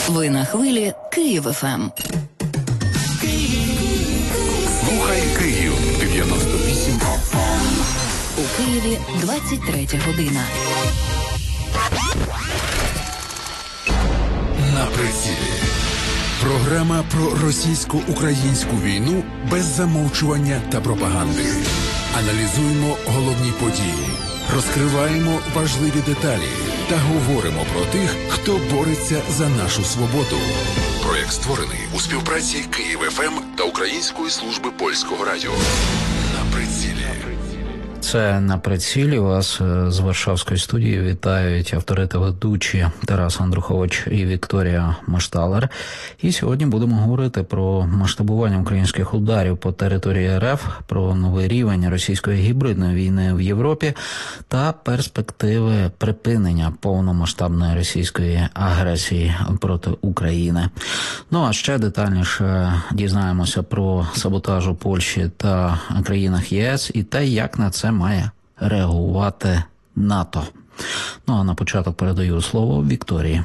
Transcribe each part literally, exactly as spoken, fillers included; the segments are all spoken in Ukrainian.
Ви на хвилі Київ еф ем. Слухай Київ дев'яносто вісім. У Києві двадцять третя година. На прицілі. Програма про російсько-українську війну без замовчування та пропаганди. Аналізуємо головні події, розкриваємо важливі деталі та говоримо про тих, хто бореться за нашу свободу. Проєкт створений у співпраці Київ еф ем та Української служби польського радіо. На прицілі. Це «На прицілі». Вас з Варшавської студії вітають автори та ведучі Тарас Андрухович і Вікторія Машталер. І сьогодні будемо говорити про масштабування українських ударів по території ер еф, про новий рівень російської гібридної війни в Європі та перспективи припинення повномасштабної російської агресії проти України. Ну а ще детальніше дізнаємося про саботаж у Польщі та країнах є ес і те, як на це має реагувати НАТО. Ну а на початок передаю слово Вікторії.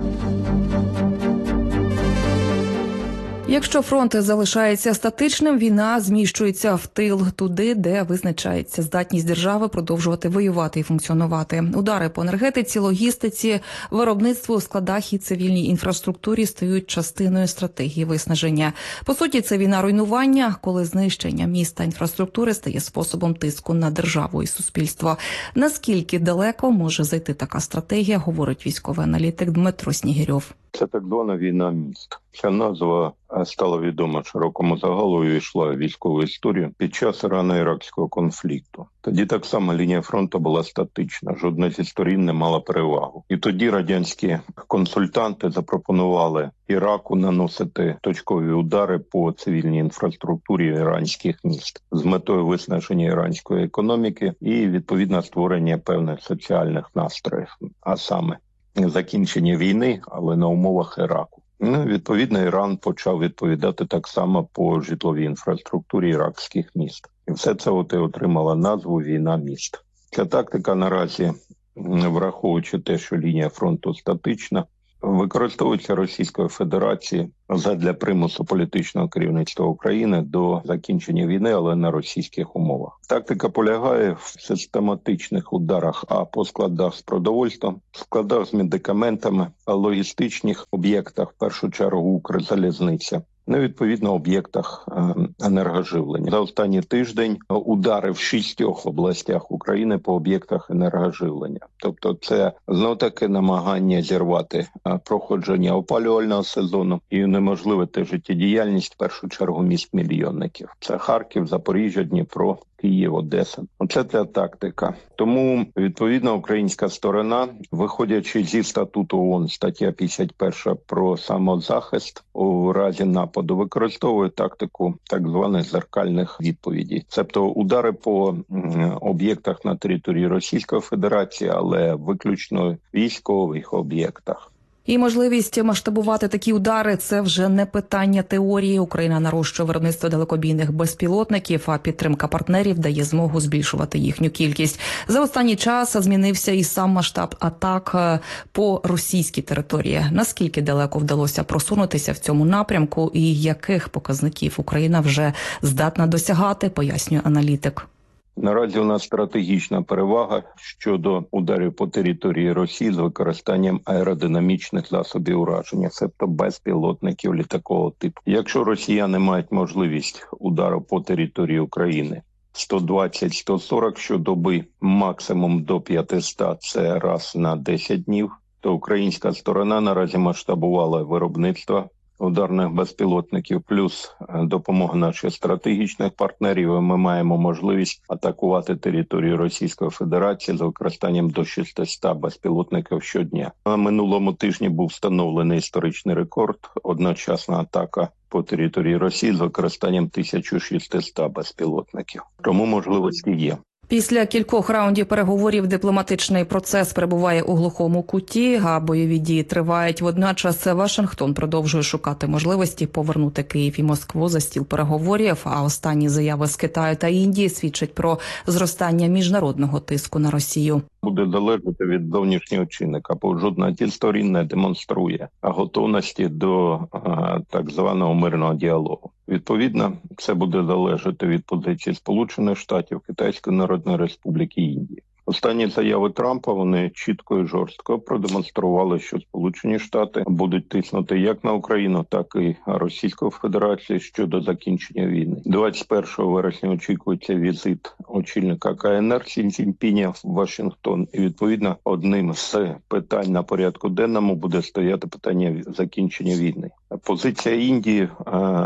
Якщо фронт залишається статичним, війна зміщується в тил, туди, де визначається здатність держави продовжувати воювати і функціонувати. Удари по енергетиці, логістиці, виробництву у складах і цивільній інфраструктурі стають частиною стратегії виснаження. По суті, це війна руйнування, коли знищення міста інфраструктури стає способом тиску на державу і суспільство. Наскільки далеко може зайти така стратегія, говорить військовий аналітик Дмитро Снігирьов. Це так звана війна міст. Ця назва стала відома широкому загалу і йшла в військову історію під час Ірано-Іракського конфлікту. Тоді так само лінія фронту була статична, жодна зі сторін не мала перевагу. І тоді радянські консультанти запропонували Іраку наносити точкові удари по цивільній інфраструктурі іранських міст з метою виснаження іранської економіки і, відповідно, створення певних соціальних настроїв, а саме закінчення війни, але на умовах Іраку. Ну, відповідно, Іран почав відповідати так само по житловій інфраструктурі іракських міст. І все це от і отримало назву «Війна міст». Ця тактика наразі, враховуючи те, що лінія фронту статична, використовується Російською Федерацією задля примусу політичного керівництва України до закінчення війни, але на російських умовах. Тактика полягає в систематичних ударах а по складах з продовольством, складах з медикаментами, логістичних об'єктах, в першу чергу Укрзалізниця, ну, відповідно, об'єктах енергоживлення. За останній тиждень удари в шістьох областях України по об'єктах енергоживлення. Тобто це знов-таки намагання зірвати проходження опалювального сезону і унеможливити життєдіяльність, в першу чергу, міст-мільйонників. Це Харків, Запоріжжя, Дніпро, Київ, Одеса. Оце ця тактика. Тому, відповідно, українська сторона, виходячи зі статуту ООН, стаття п'ятдесят перша про самозахист у разі нападу, використовує тактику так званих зеркальних відповідей. Тобто удари по об'єктах на території Російської Федерації, але виключно військових об'єктах. І можливість масштабувати такі удари – це вже не питання теорії. Україна нарощує виробництво далекобійних безпілотників, а підтримка партнерів дає змогу збільшувати їхню кількість. За останній час змінився і сам масштаб атак по російській території. Наскільки далеко вдалося просунутися в цьому напрямку і яких показників Україна вже здатна досягати, пояснює аналітик. Наразі у нас стратегічна перевага щодо ударів по території Росії з використанням аеродинамічних засобів ураження, тобто безпілотників літакового типу. Якщо росіяни мають можливість удару по території України сто двадцять - сто сорок щодоби, максимум до п'ятсот, це раз на десять днів, то українська сторона наразі масштабувала виробництво ударних безпілотників, плюс допомога наших стратегічних партнерів, і ми маємо можливість атакувати територію Російської Федерації з використанням до шістсот безпілотників щодня. На минулому тижні був встановлений історичний рекорд – одночасна атака по території Росії з використанням тисяча шістсот безпілотників. Тому можливості є. Після кількох раундів переговорів дипломатичний процес перебуває у глухому куті, а бойові дії тривають. Водночас Вашингтон продовжує шукати можливості повернути Київ і Москву за стіл переговорів, а останні заяви з Китаю та Індії свідчать про зростання міжнародного тиску на Росію. Буде залежати від зовнішнього чинника, бо жодна зі сторін не демонструє готовності до а, так званого мирного діалогу. Відповідно, це буде залежати від позиції Сполучених Штатів, Китайської Народної Республіки і Індії. Останні заяви Трампа, вони чітко і жорстко продемонстрували, що Сполучені Штати будуть тиснути як на Україну, так і Російську Федерацію щодо закінчення війни. двадцять першого вересня очікується візит очільника ка ен ер Сі Цзіньпіня в Вашингтон. І, відповідно, одним з питань на порядку денному буде стояти питання закінчення війни. Позиція Індії е,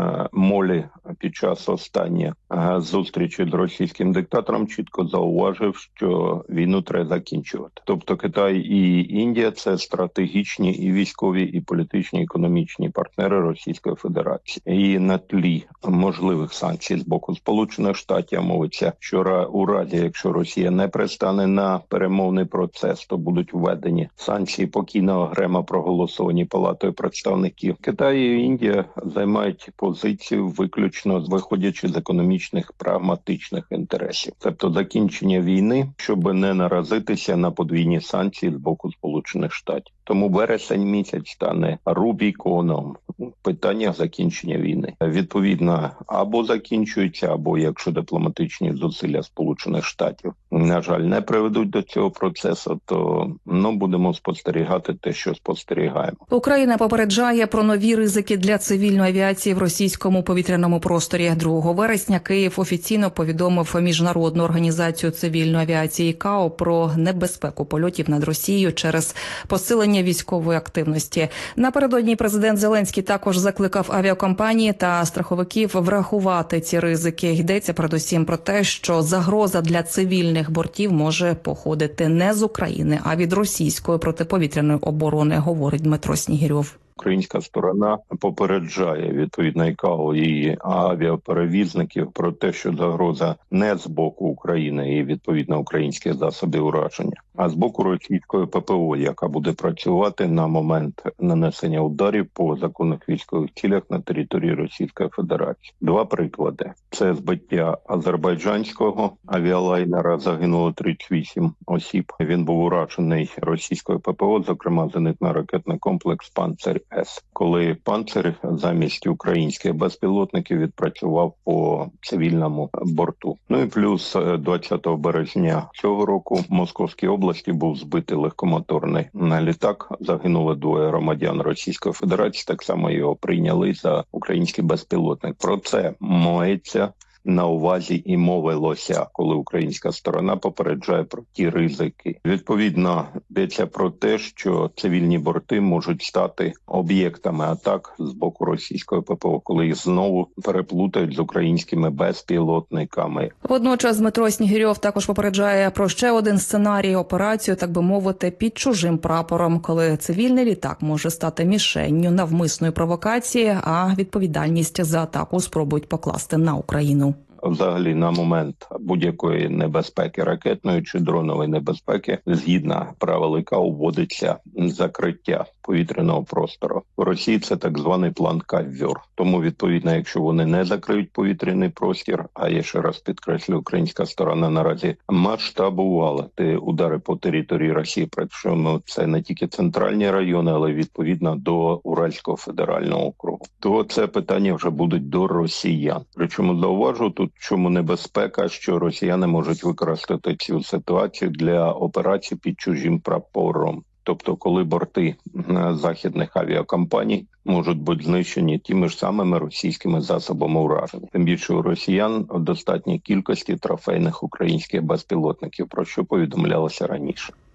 Молі під час останньої е, зустрічі з російським диктатором чітко зауважив, що війну треба закінчувати. Тобто Китай і Індія – це стратегічні і військові, і політичні, і економічні партнери Російської Федерації. І на тлі можливих санкцій з боку Сполучених Штатів мовиться, що у разі, якщо Росія не пристане на перемовний процес, то будуть введені санкції покійного Грема, проголосовані Палатою представників. Китай і Індія займають позицію виключно виходячи з економічних прагматичних інтересів. Тобто закінчення війни, щоб не наразитися на подвійні санкції з боку Сполучених Штатів. Тому вересень місяць стане рубіконом питання закінчення війни. Відповідно, або закінчується, або якщо дипломатичні зусилля Сполучених Штатів, на жаль, не приведуть до цього процесу, то ну будемо спостерігати те, що спостерігаємо. Україна попереджає про нові ризики для цивільної авіації в російському повітряному просторі. другого вересня Київ офіційно повідомив Міжнародну організацію цивільної авіації ай кей ау про небезпеку польотів над Росією через посилення військової активності. Напередодні президент Зеленський також закликав авіакомпанії та страховиків врахувати ці ризики. Йдеться передусім про те, що загроза для цивільних бортів може походити не з України, а від російської протиповітряної оборони, говорить Дмитро Снігирьов. Українська сторона попереджає відповідно ай кей ау і авіаперевізників про те, що загроза не з боку України і відповідно українські засоби ураження, а з боку російської пе пе о, яка буде працювати на момент нанесення ударів по законних військових цілях на території Російської Федерації. Два приклади. Це збиття азербайджанського авіалайнера, загинуло тридцять вісім осіб. Він був уражений російською пе пе о, зокрема зенитно-ракетний комплекс «Панцир-С», коли «Панцир» замість українських безпілотників відпрацював по цивільному борту. Ну і плюс двадцятого березня цього року в Московській області був збитий легкомоторний літак. Загинули двоє громадян Російської Федерації, так само його прийняли за український безпілотник. Про це мовиться на увазі і мовилося, коли українська сторона попереджає про ті ризики. Відповідно, йдеться про те, що цивільні борти можуть стати об'єктами атак з боку російської пе пе о, коли їх знову переплутають з українськими безпілотниками. Водночас Дмитро Снігирьов також попереджає про ще один сценарій – операцію, так би мовити, під чужим прапором, коли цивільний літак може стати мішенню навмисної провокації, а відповідальність за атаку спробують покласти на Україну. Взагалі, на момент будь-якої небезпеки, ракетної чи дронової небезпеки, згідно правил ай кей ау, вводиться закриття повітряного простору. У Росії це так званий план «Ковер». Тому, відповідно, якщо вони не закриють повітряний простір, а я ще раз підкреслю, українська сторона наразі масштабувала ті удари по території Росії, причому це не тільки центральні райони, але відповідно до Уральського федерального округу, то це питання вже будуть до росіян. Причому зауважу тут, чому небезпека, що росіяни можуть використати цю ситуацію для операцій під чужим прапором. Тобто, коли борти західних авіакомпаній можуть бути знищені тими ж самими російськими засобами ураження. Тим більше у росіян в достатній кількості трофейних українських безпілотників, про що повідомлялося раніше.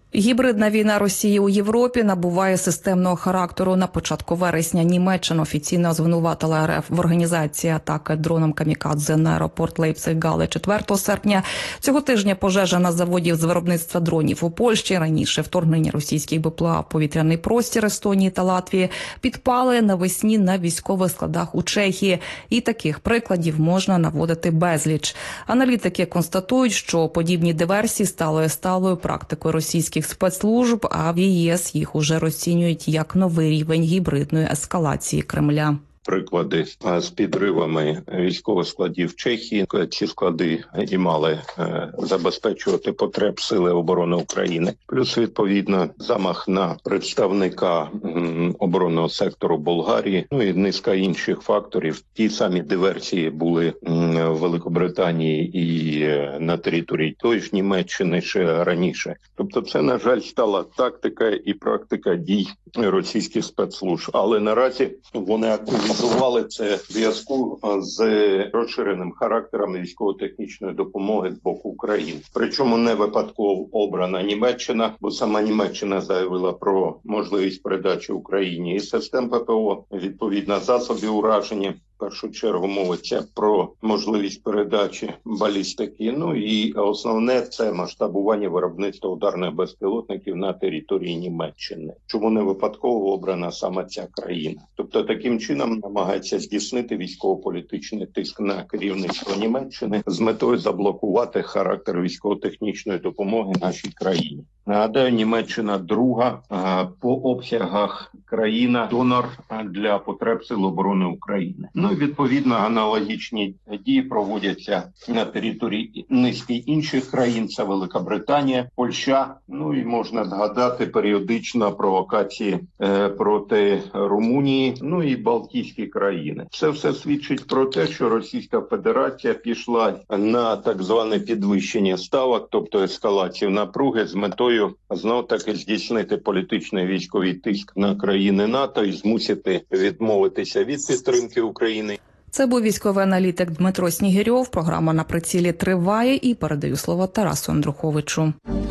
Гібридна війна Росії у Європі набуває системного характеру. На початку вересня Німеччина офіційно звинуватила РФ в організації атаки дроном камікадзе на аеропорт Лейпциг-Гале четвертого серпня. Цього тижня пожежа на заводі з виробництва дронів у Польщі, раніше вторгнення російських БПЛА в повітряний простір Естонії та Латвії, підпали навесні на військових складах у Чехії. І таких прикладів можна наводити безліч. Аналітики констатують, що подібні диверсії стали сталою практикою російських спецслужб, а в ЄС їх уже розцінюють як новий рівень гібридної ескалації Кремля. Приклади з підривами військових складів Чехії. Ці склади і мали забезпечувати потреб Сили оборони України. Плюс, відповідно, замах на представника оборонного сектору Болгарії, ну і низка інших факторів. Ті самі диверсії були в Великобританії і на території тої ж Німеччини ще раніше. Тобто це, на жаль, стала тактика і практика дій російських спецслужб. Але наразі вони активізували це в зв'язку з розширеним характером військово-технічної допомоги з боку України. Причому не випадково обрана Німеччина, бо сама Німеччина заявила про можливість передачі Україні і систем ППО, відповідно засобів ураження. В першу чергу мовиться про можливість передачі балістики. Ну і основне – це масштабування виробництва ударних безпілотників на території Німеччини. Чому не випадково обрана саме ця країна? Тобто таким чином намагається здійснити військово-політичний тиск на керівництво Німеччини з метою заблокувати характер військово-технічної допомоги нашій країні. Нагадаю, Німеччина друга по обсягах країна-донор для потреб Сил оборони України. Ну і відповідно аналогічні дії проводяться на території низки інших країн. Це Велика Польща. Ну і можна згадати періодично провокації е, проти Румунії, ну і Балтійські країни. Це все свідчить про те, що Російська Федерація пішла на так зване підвищення ставок, тобто ескалацію напруги з метою знов таки здійснити політичний військовий тиск на країни НАТО і змусити відмовитися від підтримки України. Це був військовий аналітик Дмитро Снігирьов. Програма «На прицілі» триває, і передаю слово Тарасу Андруховичу.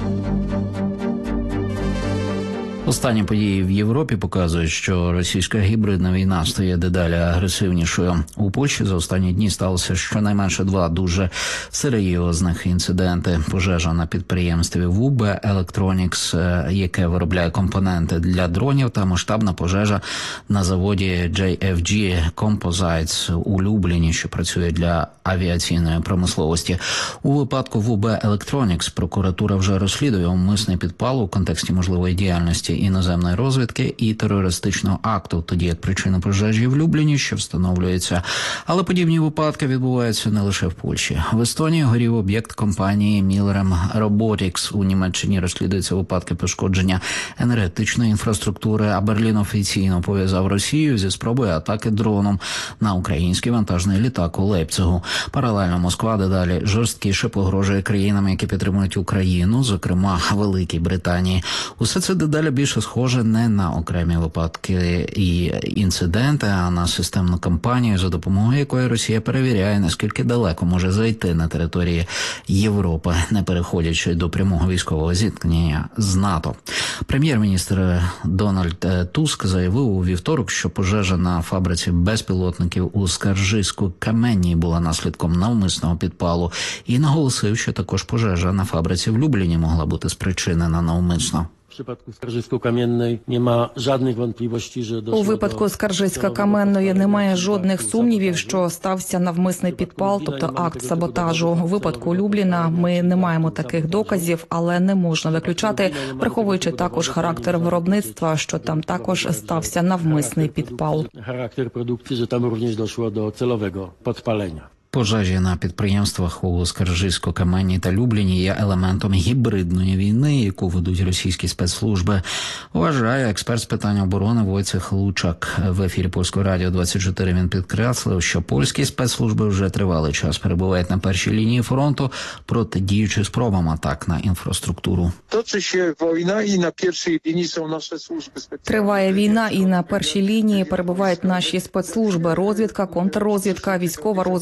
Останні події в Європі показують, що російська гібридна війна стає дедалі агресивнішою. У Польщі за останні дні сталося щонайменше два дуже серйозних інциденти. Пожежа на підприємстві ве у бе Electronics, яке виробляє компоненти для дронів, та масштабна пожежа на заводі джей еф джі Composites у Любліні, що працює для авіаційної промисловості. У випадку ве у бе Electronics прокуратура вже розслідує умисний підпал у контексті можливої діяльності іноземної розвідки і терористичного акту, тоді як причина пожежі в Любліні ще встановлюється. Але подібні випадки відбуваються не лише в Польщі. В Естонії горів об'єкт компанії Мілрем Роботікс. У Німеччині розслідуються випадки пошкодження енергетичної інфраструктури, а Берлін офіційно пов'язав Росію зі спробою атаки дроном на український вантажний літак у Лейпцигу. Паралельно Москва дедалі жорсткіше погрожує країнам, які підтримують Україну, зокрема Великій Британії. Усе це дедалі більше схоже не на окремі випадки і інциденти, а на системну кампанію, за допомогою якої Росія перевіряє, наскільки далеко може зайти на території Європи, не переходячи до прямого військового зіткнення з НАТО. Прем'єр-міністр Дональд Туск заявив у вівторок, що пожежа на фабриці безпілотників у Скаржиську-Каменній була наслідком навмисного підпалу і наголосив, що також пожежа на фабриці в Любліні могла бути спричинена навмисно. W przypadku Skarżysko-Kamiennej nie ma żadnych wątpliwości, że doszło У випадку Скаржиська-Каменної немає жодних сумнівів, що стався навмисний підпал, тобто акт саботажу. У випадку Любліна ми не маємо таких доказів, але не можна виключати, враховуючи також характер виробництва, що там також стався навмисний підпал. Charakter produkcji, że tam również doszło do celowego podpalenia. Пожежі на підприємствах у Скаржиську-Каменній та Любліні є елементом гібридної війни, яку ведуть російські спецслужби, вважає експерт з питань оборони Войцех Лучак. В ефірі Польського радіо двадцять чотири він підкреслив, що польські спецслужби вже тривалий час перебувають на першій лінії фронту, протидіючи спробам атак на інфраструктуру. Триває війна, і на першій лінії перебувають наші спецслужби: розвідка, контррозвідка, військова розвідка,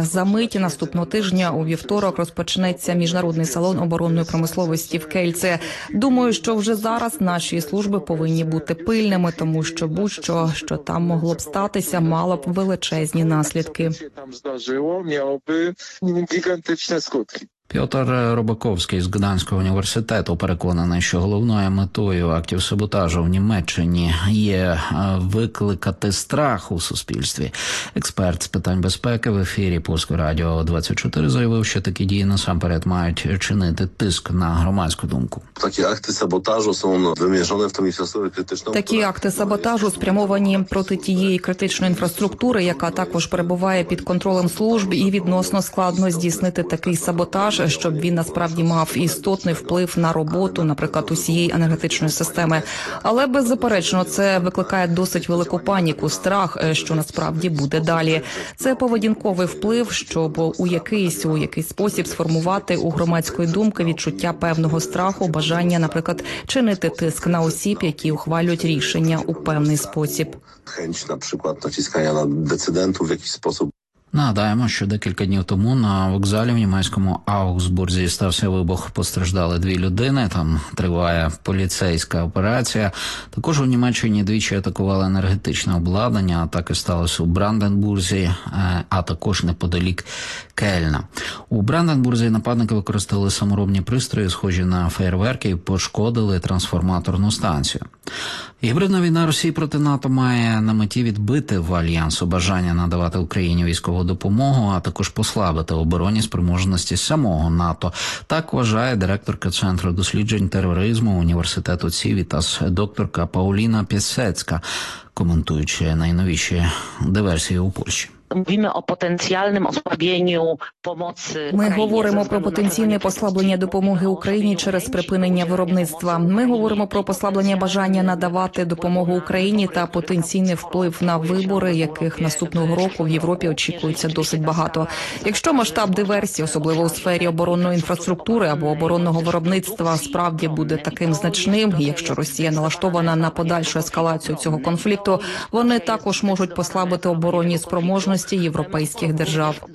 За мить наступного тижня у вівторок розпочнеться міжнародний салон оборонної промисловості в Кельце. Думаю, що вже зараз наші служби повинні бути пильними, тому що будь-що, що там могло б статися, мало б величезні наслідки. Там здарzyło, miałoby gigantyczne skutki. Пьотр Робаковський з Гданського університету переконаний, що головною метою актів саботажу в Німеччині є викликати страх у суспільстві. Експерт з питань безпеки в ефірі Польського радіо двадцять чотири заявив, що такі дії насамперед мають чинити тиск на громадську думку. Такі акти саботажу są wymierzone w tą infrastrukturę krytyczną. Такі акти саботажу спрямовані проти тієї критичної інфраструктури, яка також перебуває під контролем служб, і відносно складно здійснити такий саботаж, щоб він насправді мав істотний вплив на роботу, наприклад, усієї енергетичної системи. Але беззаперечно це викликає досить велику паніку, страх, що насправді буде далі. Це поведінковий вплив, щоб у якийсь у якийсь спосіб сформувати у громадської думки відчуття певного страху, бажання, наприклад, чинити тиск на осіб, які ухвалюють рішення у певний спосіб. Chęć na przykład naciskania na decydentów w jakiś sposób. Нагадаємо, що декілька днів тому на вокзалі в німецькому Аугсбурзі стався вибух. Постраждали дві людини, там триває поліцейська операція. Також у Німеччині двічі атакували енергетичне обладнання, атаки сталося у Бранденбурзі, а також неподалік Кельна. У Бранденбурзі нападники використали саморобні пристрої, схожі на фейерверки, і пошкодили трансформаторну станцію. Гібридна війна Росії проти НАТО має на меті відбити в Альянсу бажання надавати Україні військову допомогу, а також послабити оборонні спроможності самого НАТО. Так вважає директорка Центру досліджень тероризму університету Цівітас, докторка Пауліна Пісецька, коментуючи найновіші диверсії у Польщі. Mówimy o potencjalnym osłabieniu pomocy. Ми говоримо про потенційне послаблення допомоги Україні через припинення виробництва. Ми говоримо про послаблення бажання надавати допомогу Україні та потенційний вплив на вибори, яких наступного року в Європі очікується досить багато. Якщо масштаб диверсії, особливо у сфері оборонної інфраструктури або оборонного виробництва, справді буде таким значним, і якщо Росія налаштована на подальшу ескалацію цього конфлікту, вони також можуть послабити оборонні спроможності європейських держав.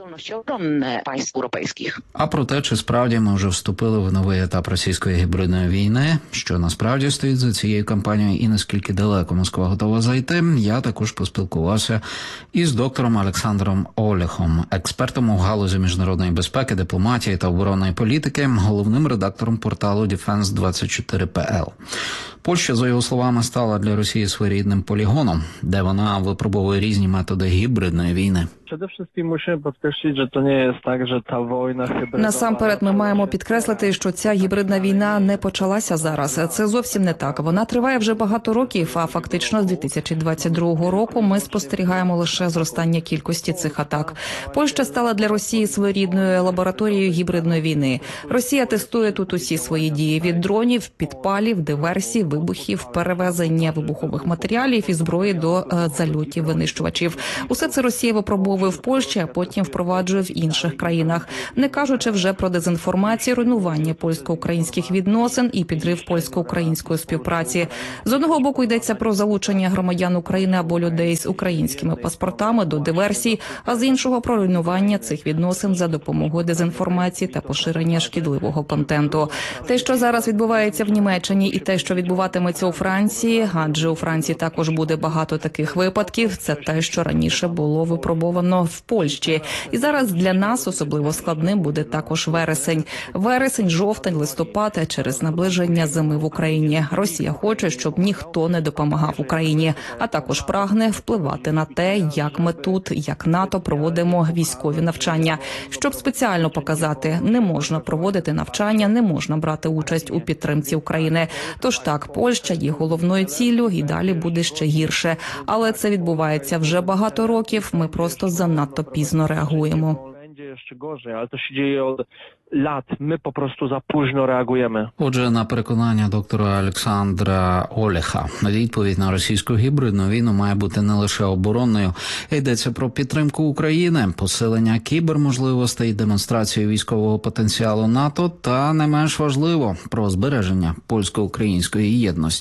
А про те, чи справді ми вже вступили в новий етап російської гібридної війни, що насправді стоїть за цією кампанією і наскільки далеко Москва готова зайти, я також поспілкувався із доктором Олександром Олехом, експертом у галузі міжнародної безпеки, дипломатії та оборонної політики, головним редактором порталу Дефенс двадцять чотири пі ел. Польща, за його словами, стала для Росії своєрідним полігоном, де вона випробовує різні методи гібридної війни. Przede wszystkim musimy podkreślić, że to nie jest tak, że ta wojna hybrydowa... Насамперед ми маємо підкреслити, що ця гібридна війна не почалася зараз. Це зовсім не так. Вона триває вже багато років, а фактично з дві тисячі двадцять другого року ми спостерігаємо лише зростання кількості цих атак. Польща стала для Росії своєрідною лабораторією гібридної війни. Росія тестує тут усі свої дії – від дронів, підпалів, диверсій, вибухів, перевезення вибухових матеріалів і зброї до е, зальотів винищувачів. Усе це Росія випробовує в Польщі, а потім впроваджує в інших країнах. Не кажучи вже про дезінформацію, руйнування польсько-українських відносин і підрив польсько-української співпраці. З одного боку йдеться про залучення громадян України або людей з українськими паспортами до диверсій, а з іншого про руйнування цих відносин за допомогою дезінформації та поширення шкідливого контенту. Те, що зараз відбувається в Німеччині, і те, що відбуватиметься у Франції, адже у Франції також буде багато таких випадків, це те, що раніше було випробовано в Польщі. І зараз для нас особливо складним буде також вересень. Вересень, жовтень, листопад через наближення зими в Україні. Росія хоче, щоб ніхто не допомагав Україні, а також прагне впливати на те, як ми тут, як НАТО, проводимо військові навчання. Щоб спеціально показати, не можна проводити навчання, не можна брати участь у підтримці України. Тож так, Польща є головною ціллю і далі буде ще гірше. Але це відбувається вже багато років, ми просто занадто пізно реагуємо. Jeszcze gorzej, ale to się dzieje od lat. My po prostu za późno reagujemy. Отже, на переконання доктора Олександра Олеха, відповідь на російську гібридну війну має бути не лише оборонною. Йдеться про підтримку України, посилення кіберможливостей, демонстрацію військового потенціалу НАТО та, не менш важливо, про збереження польсько-української єдності.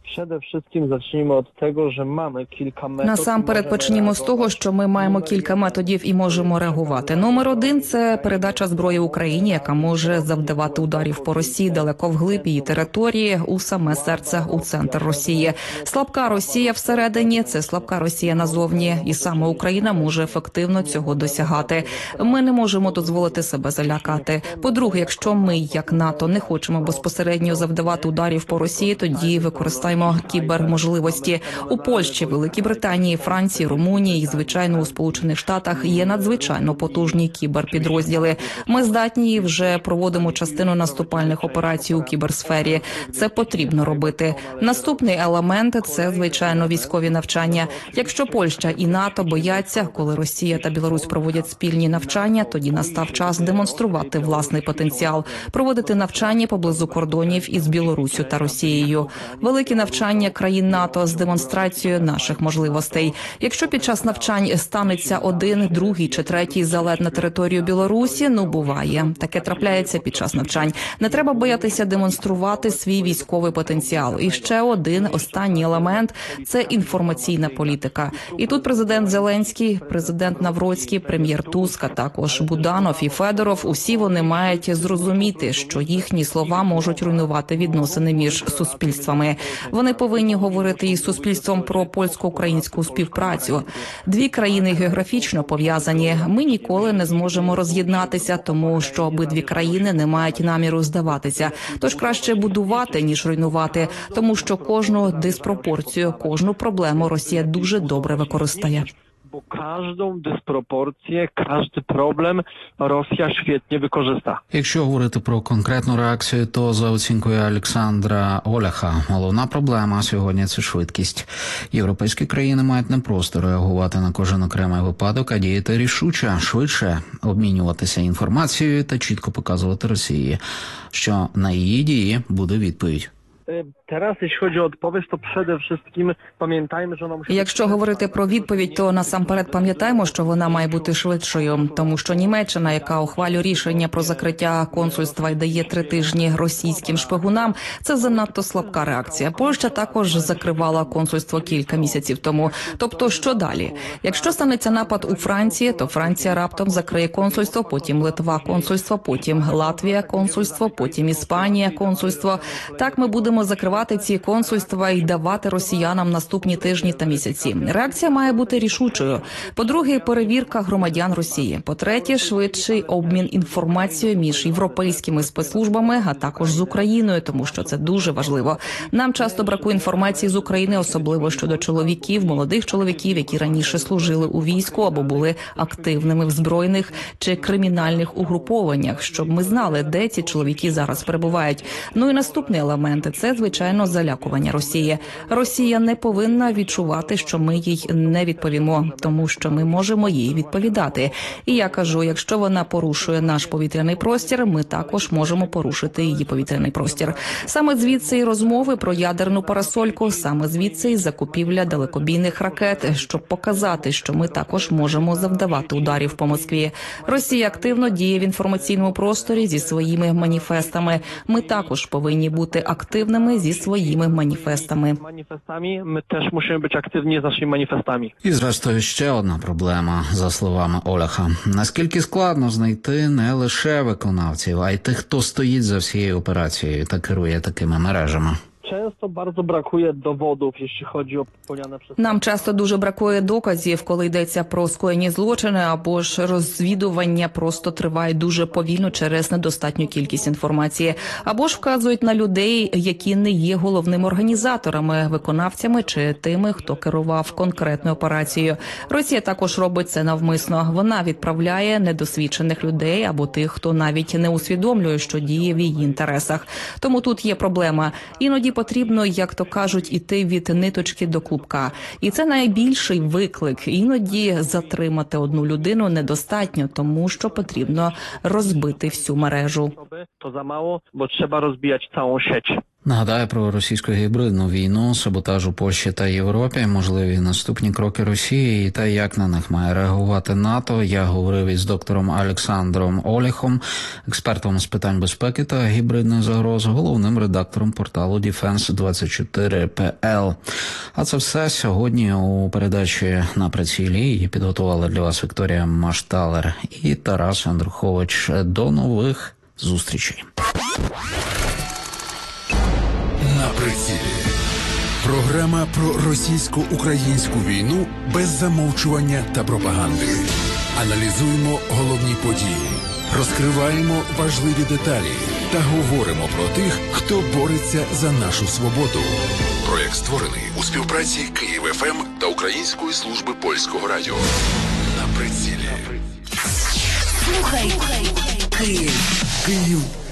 Przede wszystkim zacznijmy od tego, że mamy kilka методів. Насамперед почнімо з того, що ми маємо кілька методів і можемо реагувати. Номер один – це передача зброї Україні, яка може завдавати ударів по Росії далеко вглиб її території, у саме серце, у центр Росії. Слабка Росія всередині – це слабка Росія назовні, і саме Україна може ефективно цього досягати. Ми не можемо дозволити себе залякати. По-друге, якщо ми, як НАТО, не хочемо безпосередньо завдавати ударів по Росії, тоді використаємо кіберможливості. У Польщі, Великій Британії, Франції, Румунії і, звичайно, у Сполучених Штатах є надзвичайно потужні кіберпідрозділи. Ми здатні і вже проводимо частину наступальних операцій у кіберсфері. Це потрібно робити. Наступний елемент – це, звичайно, військові навчання. Якщо Польща і НАТО бояться, коли Росія та Білорусь проводять спільні навчання, тоді настав час демонструвати власний потенціал, проводити навчання поблизу кордонів із Білоруссю та Росією. Великі навчання країн НАТО з демонстрацією наших можливостей. Якщо під час навчань станеться один, другий чи третій залет на територію Білорусі, ну буває. Таке трапляється під час навчань. Не треба боятися демонструвати свій військовий потенціал. І ще один останній елемент – це інформаційна політика. І тут президент Зеленський, президент Навроцький, прем'єр Туск, а також Буданов і Федоров – усі вони мають зрозуміти, що їхні слова можуть руйнувати відносини між суспільствами. Вони повинні говорити із суспільством про польсько-українську співпрацю. Дві країни географічно пов'язані. Ми ніколи не зможемо роз'єднатися, тому що обидві країни не мають наміру здаватися. Тож краще будувати, ніж руйнувати, тому що кожну диспропорцію, кожну проблему Росія дуже добре використає. Bo każdą dysproporcję, każdy problem Rosja świetnie wykorzysta. Якщо говорити про конкретну реакцію, то за оцінкою Олександра Оляха, головна проблема сьогодні – це швидкість. Європейські країни мають не просто реагувати на кожен окремий випадок, а діяти рішуче, швидше обмінюватися інформацією та чітко показувати Росії, що на її дії буде відповідь. Teraz, jeśli chodzi o odpowiedź, to przede wszystkim pamiętajmy, że ona musi... Якщо говорити про відповідь, то насамперед пам'ятаємо, що вона має бути швидшою, тому що Німеччина, яка ухвалює рішення про закриття консульства і дає три тижні російським шпигунам, це занадто слабка реакція. Польща також закривала консульство кілька місяців тому. Тобто, що далі? Якщо станеться напад у Франції, то Франція раптом закриє консульство, потім Литва консульство, потім Латвія консульство, потім Іспанія консульство. Так ми будемо закривати ці консульства і давати росіянам наступні тижні та місяці. Реакція має бути рішучою. По-друге, перевірка громадян Росії. По-третє, швидший обмін інформацією між європейськими спецслужбами, а також з Україною, тому що це дуже важливо. Нам часто бракує інформації з України, особливо щодо чоловіків, молодих чоловіків, які раніше служили у війську або були активними в збройних чи кримінальних угрупованнях, щоб ми знали, де ці чоловіки зараз перебувають. Ну і наступний елемент – це, звичайно, залякування Росії. Росія не повинна відчувати, що ми їй не відповімо, тому що ми можемо їй відповідати. І я кажу, якщо вона порушує наш повітряний простір, ми також можемо порушити її повітряний простір. Саме звідси і розмови про ядерну парасольку, саме звідси і закупівля далекобійних ракет, щоб показати, що ми також можемо завдавати ударів по Москві. Росія активно діє в інформаційному просторі зі своїми маніфестами. Ми також повинні бути активними зі своїми маніфестами. Маніфестами ми теж мусимо бути активні з нашими маніфестами. І зрештою ще одна проблема, за словами Оляха. Наскільки складно знайти не лише виконавців, а й тих, хто стоїть за всією операцією та керує такими мережами. Często bardzo brakuje dowodów, jeśli chodzi o popełniane przez... Нам часто дуже бракує доказів, коли йдеться про скоєні злочини, або ж розвідування просто триває дуже повільно через недостатню кількість інформації, або ж вказують на людей, які не є головними організаторами, виконавцями чи тими, хто керував конкретною операцією. Росія також робить це навмисно. Вона відправляє недосвідчених людей або тих, хто навіть не усвідомлює, що діє в її інтересах. Тому тут є проблема. Іноді потрібно, як то кажуть, іти від ниточки до клубка. І це найбільший виклик. Іноді затримати одну людину недостатньо, тому що потрібно розбити всю мережу. To za mało, bo trzeba rozbijać całą sieć. Нагадаю про російську гібридну війну, саботаж у Польщі та Європі, можливі наступні кроки Росії та як на них має реагувати НАТО. Я говорив із доктором Олександром Олєхом, експертом з питань безпеки та гібридних загроз, головним редактором порталу Дефенс двадцять чотири пі ел. А це все сьогодні у передачі «На прицілі». Її підготували для вас Вікторія Машталер і Тарас Андрухович. До нових зустрічей. На прицілі. Програма про російсько-українську війну без замовчування та пропаганди. Аналізуємо головні події, розкриваємо важливі деталі та говоримо про тих, хто бореться за нашу свободу. Проєкт створений у співпраці Київ еф ем та Української служби польського радіо. На прицілі. Слухай, Київ. Київ